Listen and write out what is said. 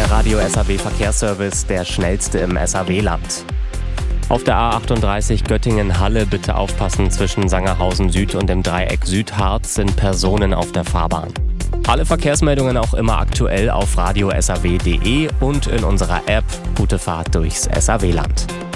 der Radio SAW Verkehrsservice, der schnellste im SAW-Land. Auf der A38 Göttingen-Halle bitte aufpassen, zwischen Sangerhausen Süd und dem Dreieck Südharz sind Personen auf der Fahrbahn. Alle Verkehrsmeldungen auch immer aktuell auf radiosaw.de und in unserer App. Gute Fahrt durchs SAW-Land.